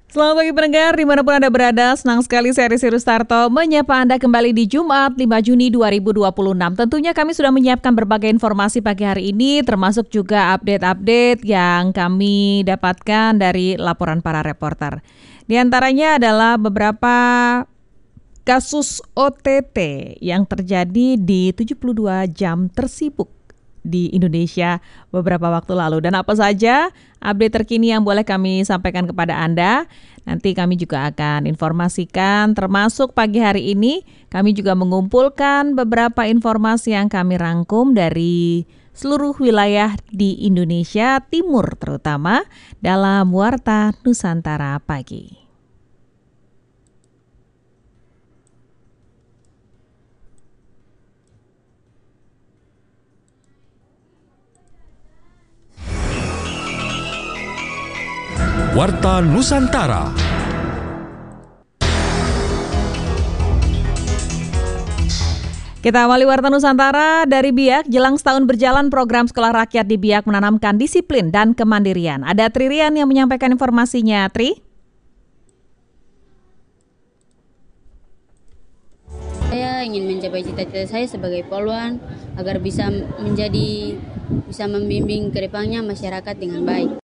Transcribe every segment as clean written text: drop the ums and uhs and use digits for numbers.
Selamat pagi pendengar, dimanapun Anda berada, senang sekali saya Risi Rustarto menyapa Anda kembali di Jumat 5 Juni 2026. Tentunya kami sudah menyiapkan berbagai informasi pagi hari ini, termasuk juga update-update yang kami dapatkan dari laporan para reporter. Di antaranya adalah beberapa kasus OTT yang terjadi di 72 jam tersibuk di Indonesia beberapa waktu lalu. Dan apa saja update terkini yang boleh kami sampaikan kepada Anda. Nanti kami juga akan informasikan, termasuk pagi hari ini kami juga mengumpulkan beberapa informasi yang kami rangkum dari seluruh wilayah di Indonesia Timur terutama dalam Warta Nusantara Pagi. Warta Nusantara. Kita awali Warta Nusantara dari Biak. Jelang setahun berjalan, program sekolah rakyat di Biak menanamkan disiplin dan kemandirian. Ada Tririan yang menyampaikan informasinya. Tri? Saya ingin mencapai cita-cita saya sebagai poluan agar bisa membimbing ke depannya masyarakat dengan baik.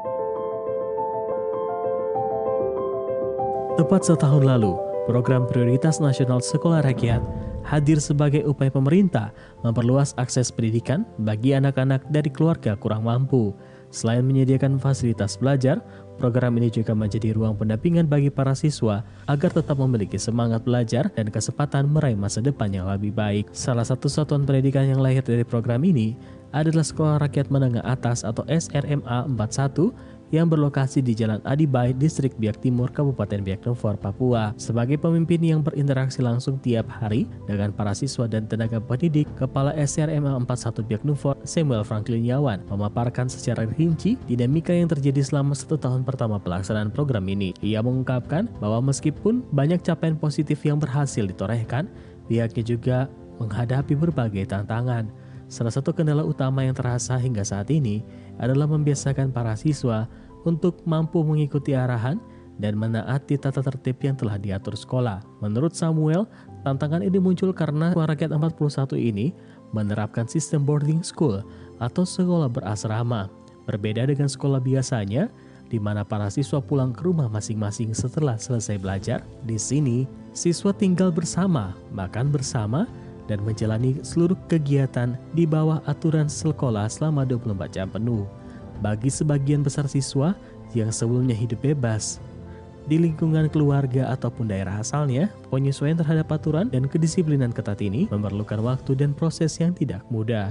Tepat setahun lalu, program prioritas nasional sekolah rakyat hadir sebagai upaya pemerintah memperluas akses pendidikan bagi anak-anak dari keluarga kurang mampu. Selain menyediakan fasilitas belajar, program ini juga menjadi ruang pendampingan bagi para siswa agar tetap memiliki semangat belajar dan kesempatan meraih masa depan yang lebih baik. Salah satu satuan pendidikan yang lahir dari program ini adalah Sekolah Rakyat Menengah Atas atau SRMA 41 yang berlokasi di Jalan Adibai, Distrik Biak Timur, Kabupaten Biak Numfor, Papua. Sebagai pemimpin yang berinteraksi langsung tiap hari dengan para siswa dan tenaga pendidik, Kepala SRMA 41 Biak Numfor, Samuel Franklin Yawan, memaparkan secara rinci dinamika yang terjadi selama 1 tahun pertama pelaksanaan program ini. Ia mengungkapkan bahwa meskipun banyak capaian positif yang berhasil ditorehkan, pihaknya juga menghadapi berbagai tantangan. Salah satu kendala utama yang terasa hingga saat ini adalah membiasakan para siswa untuk mampu mengikuti arahan dan menaati tata tertib yang telah diatur sekolah. Menurut Samuel, tantangan ini muncul karena Sekolah Rakyat 41 ini menerapkan sistem boarding school atau sekolah berasrama. Berbeda dengan sekolah biasanya, di mana para siswa pulang ke rumah masing-masing setelah selesai belajar. Di sini, siswa tinggal bersama, makan bersama, dan menjalani seluruh kegiatan di bawah aturan sekolah selama 24 jam penuh. Bagi sebagian besar siswa yang sebelumnya hidup bebas di lingkungan keluarga ataupun daerah asalnya, penyesuaian terhadap aturan dan kedisiplinan ketat ini memerlukan waktu dan proses yang tidak mudah.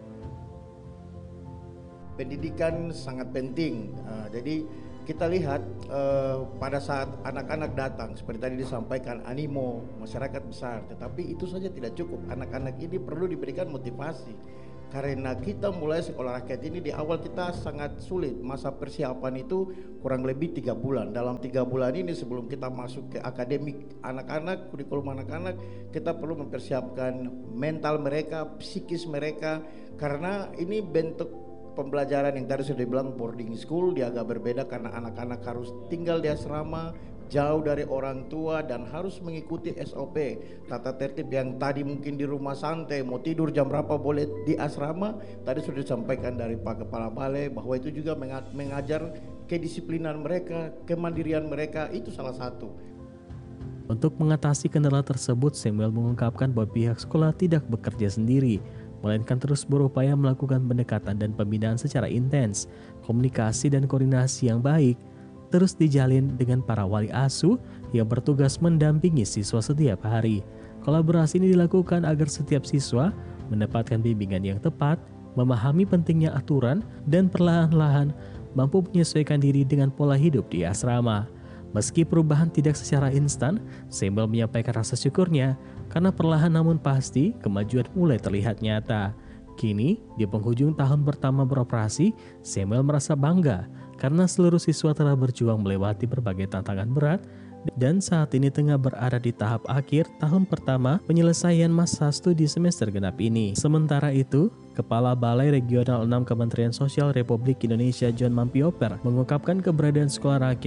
Pendidikan sangat penting. Jadi kita lihat pada saat anak-anak datang, seperti tadi disampaikan, animo masyarakat besar, tetapi itu saja tidak cukup. Anak-anak ini perlu diberikan motivasi, karena kita mulai sekolah rakyat ini di awal kita sangat sulit. Masa persiapan itu kurang lebih 3 bulan. Dalam 3 bulan ini sebelum kita masuk ke akademik anak-anak, kurikulum anak-anak, kita perlu mempersiapkan mental mereka, psikis mereka, karena ini bentuk pembelajaran yang tadi sudah dibilang boarding school. Dia agak berbeda karena anak-anak harus tinggal di asrama, jauh dari orang tua, dan harus mengikuti SOP, tata tertib yang tadi mungkin di rumah santai, mau tidur jam berapa boleh di asrama. Tadi sudah disampaikan dari Pak Kepala Balai bahwa itu juga mengajar kedisiplinan mereka, kemandirian mereka, itu salah satu. Untuk mengatasi kendala tersebut, Samuel mengungkapkan bahwa pihak sekolah tidak bekerja sendiri, melainkan terus berupaya melakukan pendekatan dan pembinaan secara intens. Komunikasi dan koordinasi yang baik terus dijalin dengan para wali asuh yang bertugas mendampingi siswa setiap hari. Kolaborasi ini dilakukan agar setiap siswa mendapatkan bimbingan yang tepat, memahami pentingnya aturan, dan perlahan-lahan mampu menyesuaikan diri dengan pola hidup di asrama. Meski perubahan tidak secara instan, Samuel menyampaikan rasa syukurnya karena perlahan namun pasti kemajuan mulai terlihat nyata. Kini, di penghujung tahun pertama beroperasi, Samuel merasa bangga karena seluruh siswa telah berjuang melewati berbagai tantangan berat dan saat ini tengah berada di tahap akhir tahun pertama penyelesaian masa studi semester genap ini. Sementara itu, Kepala Balai Regional 6 Kementerian Sosial Republik Indonesia John Mampioper mengungkapkan keberadaan sekolah rakyat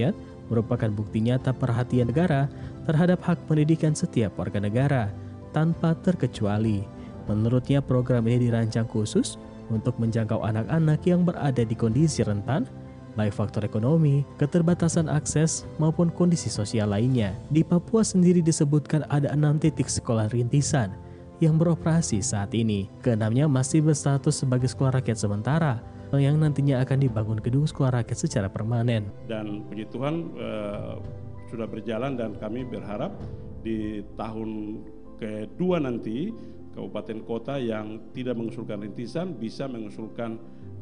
merupakan bukti nyata perhatian negara terhadap hak pendidikan setiap warga negara tanpa terkecuali. Menurutnya, program ini dirancang khusus untuk menjangkau anak-anak yang berada di kondisi rentan, baik faktor ekonomi, keterbatasan akses, maupun kondisi sosial lainnya. Di Papua sendiri disebutkan ada 6 titik sekolah rintisan yang beroperasi saat ini. Keenamnya masih berstatus sebagai sekolah rakyat sementara, yang nantinya akan dibangun gedung sekolah rakyat secara permanen. Dan puji Tuhan sudah berjalan, dan kami berharap di tahun kedua nanti kabupaten kota yang tidak mengusulkan rintisan bisa mengusulkan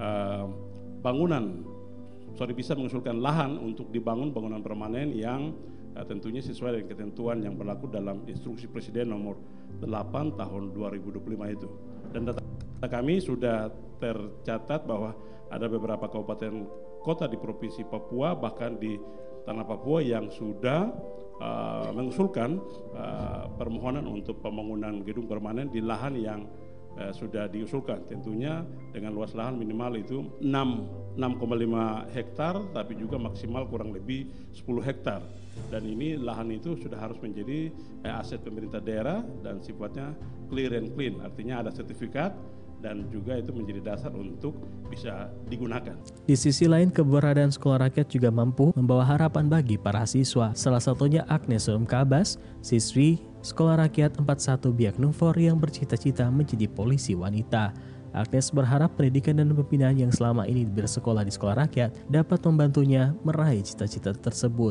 bisa mengusulkan lahan untuk dibangun bangunan permanen yang tentunya sesuai dengan ketentuan yang berlaku dalam instruksi Presiden nomor 8 tahun 2025 itu. Dan data kami sudah tercatat bahwa ada beberapa kabupaten kota di Provinsi Papua, bahkan di Tanah Papua, yang sudah mengusulkan permohonan untuk pembangunan gedung permanen di lahan yang sudah diusulkan, tentunya dengan luas lahan minimal itu 6,5 hektar, tapi juga maksimal kurang lebih 10 hektar. Dan ini lahan itu sudah harus menjadi aset pemerintah daerah dan sifatnya clear and clean, artinya ada sertifikat dan juga itu menjadi dasar untuk bisa digunakan. Di sisi lain, keberadaan sekolah rakyat juga mampu membawa harapan bagi para siswa. Salah satunya Agnes Rumkabas, siswi Sekolah Rakyat 41 Biak Numfor yang bercita-cita menjadi polisi wanita. Agnes berharap pendidikan dan pembinaan yang selama ini bersekolah di sekolah rakyat dapat membantunya meraih cita-cita tersebut.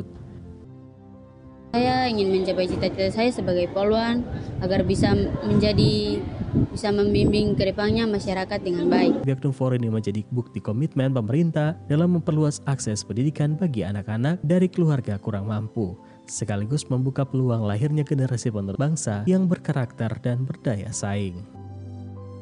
Saya ingin mencapai cita-cita saya sebagai poluan agar bisa membimbing ke depannya masyarakat dengan baik. Biak Numfor ini menjadi bukti komitmen pemerintah dalam memperluas akses pendidikan bagi anak-anak dari keluarga kurang mampu, sekaligus membuka peluang lahirnya generasi penerus bangsa yang berkarakter dan berdaya saing.